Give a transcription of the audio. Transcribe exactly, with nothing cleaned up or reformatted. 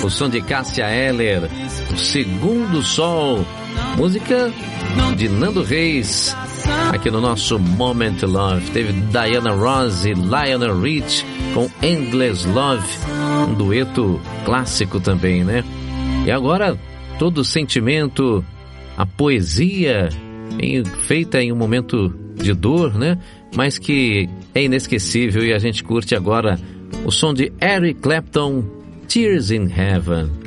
o som de Cássia Eller, O Segundo Sol, música de Nando Reis, aqui no nosso Moment to Love. Teve Diana Ross e Lionel Rich com Endless Love, um dueto clássico também, né? E agora, todo o sentimento, a poesia em, feita em um momento de dor, né? Mas que é inesquecível, e a gente curte agora o som de Eric Clapton, Tears in Heaven.